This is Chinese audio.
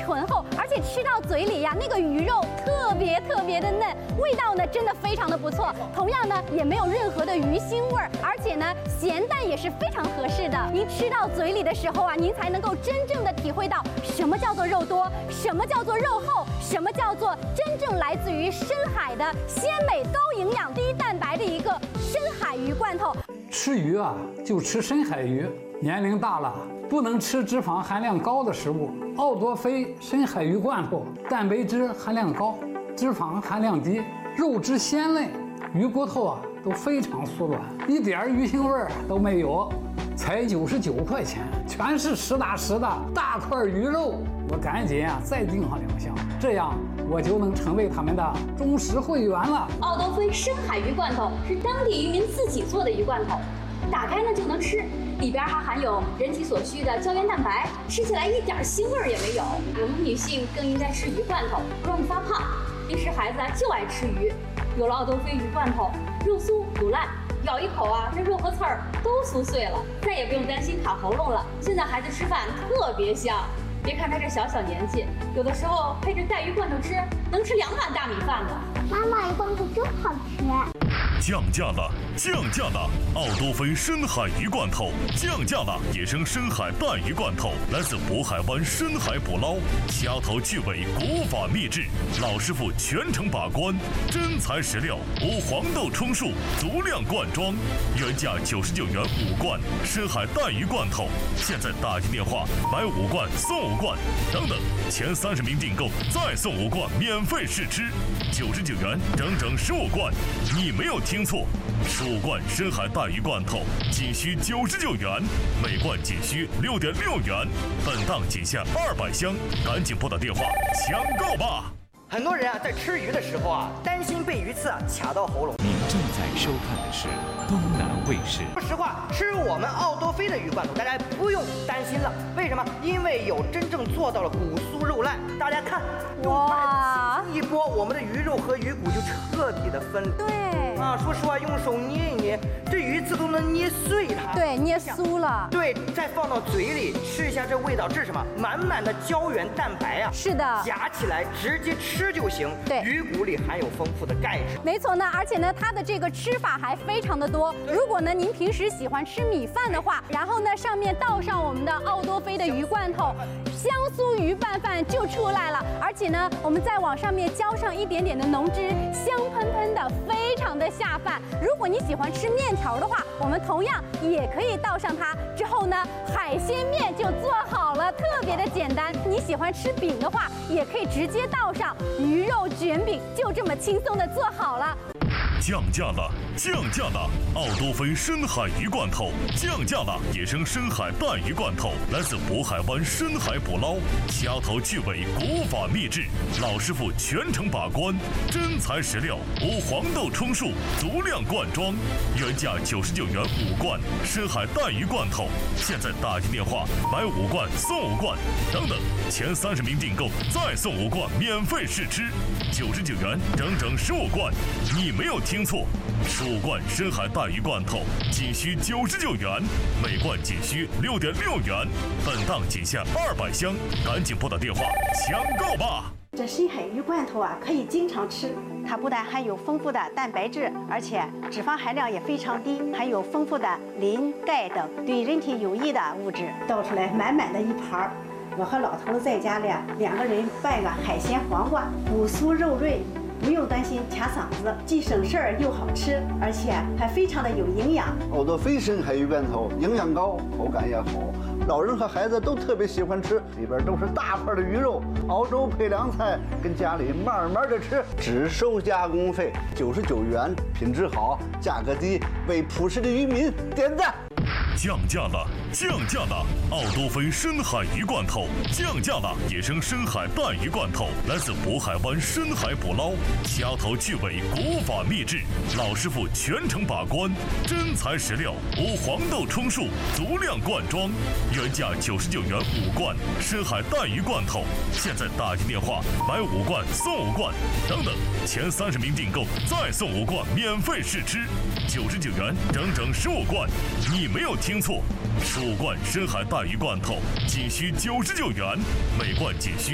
醇厚，而且吃到嘴里呀，那个鱼肉特别的嫩，味道呢真的非常的不错。同样呢，也没有任何的鱼腥味儿，而且呢，咸淡也是非常合适的。您吃到嘴里的时候啊，您才能够真正的体会到什么叫做肉多，什么叫做肉厚，什么叫做真正来自于深海的鲜美、高营养、低蛋白的一个深海鱼罐头。 吃鱼啊，就吃深海鱼。年龄大了，不能吃脂肪含量高的食物。奥多菲深海鱼罐头，蛋白质含量高，脂肪含量低，肉质鲜嫩，鱼骨头啊都非常酥软，一点鱼腥味儿都没有，才99块钱，全是实打实的大块鱼肉。我赶紧啊再订上2箱，这样我就能成为他们的忠实会员了。 奥多菲深海鱼罐头是当地渔民自己做的鱼罐头，打开呢就能吃，里边还含有人体所需的胶原蛋白，吃起来一点腥味儿也没有。我们女性更应该吃鱼罐头，不容易发胖。平时孩子就爱吃鱼，有了奥多菲鱼罐头，肉酥不烂，咬一口啊，这肉和刺儿都酥碎了，再也不用担心卡喉咙了。现在孩子吃饭特别香，别看他这小年纪，有的时候配着带鱼罐头吃，能吃2碗大米饭呢。 妈妈，鱼罐头真好吃。 降价了！奥多菲深海鱼罐头降价了！野生深海带鱼罐头来自渤海湾深海捕捞，掐头去尾，古法秘制，老师傅全程把关，真材实料，无黄豆充数，足量灌装，原价99元5罐深海带鱼罐头，现在打进电话买5罐送5罐，等等，前30名订购再送5罐免费试吃，99元整整15罐，你没有听错，15罐深海带鱼罐头仅需99元，每罐仅需6.6元，本档仅限200箱，赶紧拨打电话抢购吧！ 很多人啊，在吃鱼的时候啊，担心被鱼刺卡到喉咙。 您正在收看的是东南卫视。 说实话，吃我们奥多菲的鱼罐头，大家不用担心了。为什么？因为有真正做到了骨酥肉烂。大家看，用筷子一拨，我们的鱼肉和鱼骨就彻底的分离。 对啊，说实话，用手捏一捏，这鱼刺都能捏碎它。 对，捏酥了。 对，再放到嘴里吃一下，这味道，这是什么？满满的胶原蛋白啊！ 是的， 夹起来直接吃就行。 对， 鱼骨里含有丰富的钙质。 没错呢，而且呢，它的这个吃法还非常的多。如果呢您平时喜欢吃米饭的话，然后呢上面倒上我们的奥多菲的鱼罐头，香酥鱼拌饭就出来了。而且呢，我们再往上面浇上一点点的浓汁，香喷喷的，非常的下饭。如果你喜欢吃面条的话，我们同样也可以倒上它。之后呢，海鲜面就做好了，特别的简单。你喜欢吃饼的话，也可以直接倒上鱼肉卷饼，就这么轻松的做好了。 降价了！奥多菲深海鱼罐头降价了！野生深海带鱼罐头来自渤海湾深海捕捞，掐头去尾，古法秘制，老师傅全程把关，真材实料，无黄豆充数，足量灌装，原价99元5罐深海带鱼罐头，现在打进电话买5罐送5罐，等等，前30名订购再送5罐免费试吃，99元整整15罐，你没有听错，15罐深海带鱼罐头仅需99元，每罐仅需6.6元，本档仅限200箱，赶紧拨打电话抢购吧！ 这深海鱼罐头啊，可以经常吃。它不但含有丰富的蛋白质，而且脂肪含量也非常低，含有丰富的磷、钙等对人体有益的物质。倒出来满满的一盘儿，我和老头子在家里2个人拌个海鲜黄瓜，骨酥肉润。不用担心卡嗓子，既省事儿又好吃，而且还非常的有营养。 奥多菲深海鱼罐头营养高，口感也好，老人和孩子都特别喜欢吃，里边都是大块的鱼肉，熬粥配凉菜，跟家里慢慢的吃，只收加工费，99元，品质好，价格低，为朴实的渔民点赞。 降价了！奥多菲深海鱼罐头降价了！野生深海带鱼罐头来自渤海湾深海捕捞，掐头去尾，古法秘制，老师傅全程把关，真材实料，无黄豆充数，足量灌装，原价99元5罐深海带鱼罐头，现在打进电话买5罐送5罐，等等，前30名订购再送5罐免费试吃，99元整整15罐，你没有听错，15罐深海带鱼罐头仅需99元，每罐仅需